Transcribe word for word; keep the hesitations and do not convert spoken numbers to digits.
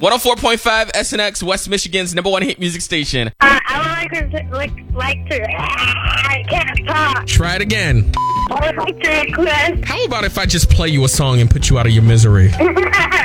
one oh four point five S N X, West Michigan's number one hit music station. Uh, I would like to, like, like to, I can't talk. Try it again. I would like to request. How about if I just play you a song and put you out of your misery?